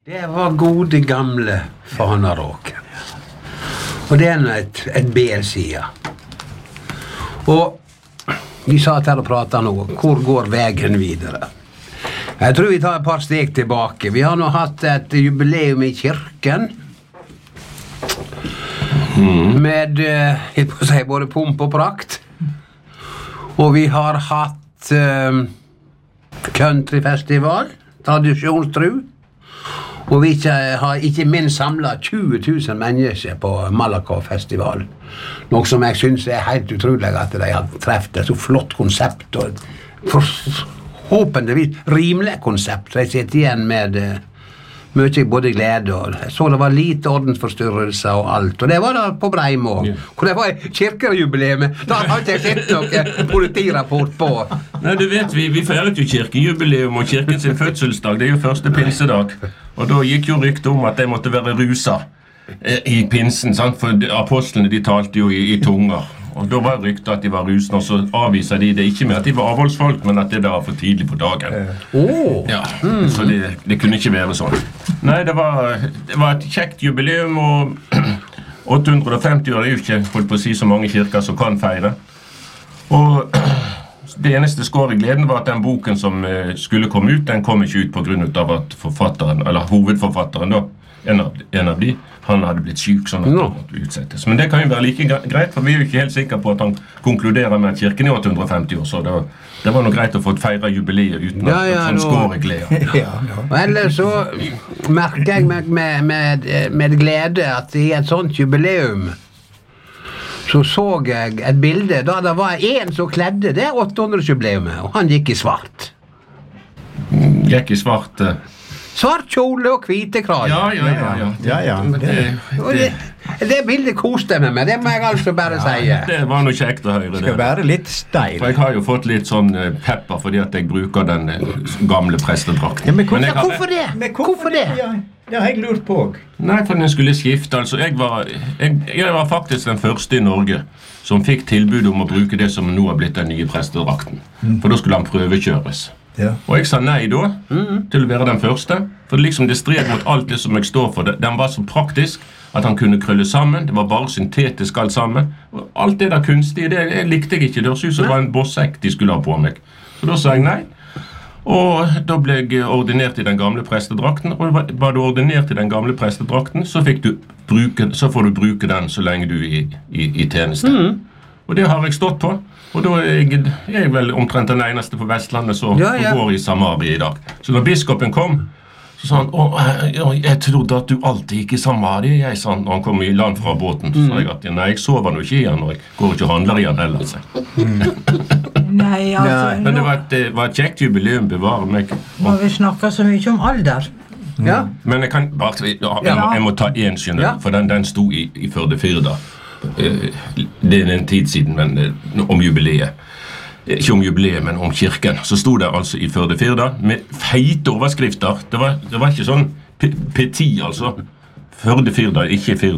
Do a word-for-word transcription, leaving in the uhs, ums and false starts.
Det var gode gamle Fanaråken. Og det er nå et, et B-sida. Og vi satt her og pratet nå, hvor går veien videre? Jeg tror vi tar et par steg tilbake. Vi har nå hatt et jubileum i kirken, mm. med, jeg må si, både pomp og prakt. Og vi har hatt um, countryfestival, tradisjonstru. Og vi ikke, har ikke minst samlet tjue tusen mennesker på Malakoff-festival. Noe som jeg synes er helt utrolig at de har treffet et så flott konsept og forhåpentligvis rimelig konsept. Så jeg sitter igjen med uh, mye både glede og så det var lite ordensforstyrrelser og alt. Og det var da på Breimo. Yeah. Hvor det var kirkejubileum. Da har ikke jeg sett noen politirapport på. Nei, du vet, vi, vi feiret jo kirkejubileum og kirkens fødselsdag. Det er jo første pinsedag. Og da gikk jo rykte om at de måtte være rusa eh, i pinsen, sant? For apostlene de talte jo i, i tunger. Og da var ryktet at de var rusende, og så avviser de det ikke med at de var avholdsfolk, men at det da var for tidlig på dagen. Oh. Ja, mm. Så det, det kunne ikke være sånn. Nei, det var, det var et kjekt jubileum, og åtte hundre og femti år er jo ikke, holdt på å si, så mange kirker som kan feire. Og det eneste skår i gleden var at den boken som skulle komme ut, den kom ikke ut på grunn av at forfatteren, eller hovedforfatteren da, en av, en av de, han hadde blitt syk sånn at no. han måtte utsettes. Men det kan jo være like greit, for vi er jo ikke helt sikre på at han konkluderer med at kirken er åtte hundre og femti år, så det var, det var noe greit å få feire jubileet uten ja, ja, at han skår i gleden. Ja, ja. Eller så merker jeg med, med, med, med glede at i et sånt jubileum så så jeg et bilde da det var en som kledde det åtte hundre jubileumet, og han gikk i svart. Gikk i svart... Svart kjole og hvite krage. Ja, ja, ja. ja. ja, ja. Det, det, det, det bildet koste meg med, det må jeg altså bare ja, si. Det var noe kjekt å høre det. Skal være litt steil. For jeg har jo fått litt sånn pepper fordi at jeg bruker den gamle prestedrakten. Ja, men hvorfor, men jeg, hvorfor det? Men hvorfor, hvorfor det? Ja, det har jeg lurt på. Nei, for den skulle skifte. Altså, jeg var, jeg, jeg var faktisk den første i Norge som fikk tilbud om å bruke det som nå har blitt den nye prestedrakten. Mm. For da skulle han prøvekjøres. Ja. Og jeg sa nei da, mm-hmm. til å være den første, for liksom det stred mot alt det som jeg står for. Den var så praktisk at han kunne krølle sammen, det var bare syntetisk alt sammen. Og alt det der kunstige, det jeg likte jeg ikke, det hørtes ut som det var en bossekk de skulle ha på meg. Så da sa jeg nei, og da ble jeg ordinert i den gamle prestedrakten, og var du ordinert i den gamle prestedrakten, så, fikk du bruke, så får du bruke den så lenge du er i, i, i tjeneste. Mm. Og det har jeg stått på. Og da er jeg, jeg er vel omtrent den eneste på Vestlandet som ja, ja. går i Samaria i dag. Så når biskopen kom, så sa han, Å, jeg trodde at du alltid gikk i Samaria, jeg sa han, når han kom i land fra båten. Så sa jeg at, nei, jeg sover nå ikke igjen, og jeg går ikke og handler igjen heller. Mm. Nei, altså... Men det var et, det var et kjekt jubileum, bevare meg. Må vi snakke så mye om alder? Mm. Ja. Men jeg kan bare, jeg, jeg, må, jeg må ta en skjønner, ja. for den, den sto i, i Førde-Firda. Det er en tid siden, men om jubileet. Ikke om jubileet, men om kirken. Så sto det altså i Førde-Firda med feite overskrifter. Det var, det var ikke sånn petit, altså. Førde-Firda, ikke Firda.